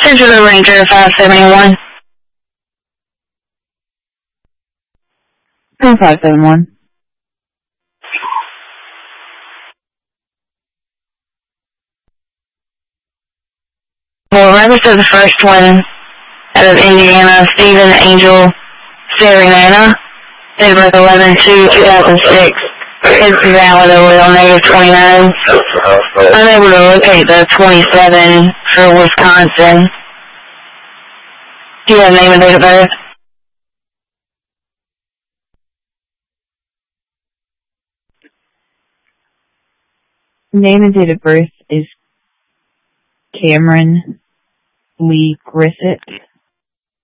Central the Ranger 571. 571. Well, register the first one out of Indiana, Stephen Angel Serenana, date of birth 11/2/2006. It's valid OL -29. Unable to locate the 27 for Wisconsin. Do you have name and date of birth? Name and date of birth is Cameron Lee Grissett.